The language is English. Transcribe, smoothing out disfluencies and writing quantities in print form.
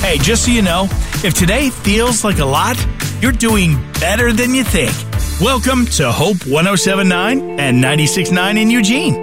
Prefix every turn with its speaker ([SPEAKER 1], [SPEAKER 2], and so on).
[SPEAKER 1] Hey, just so you know, if today feels like a lot, you're doing better than you think. Welcome to Hope 107.9 and 96.9 in Eugene.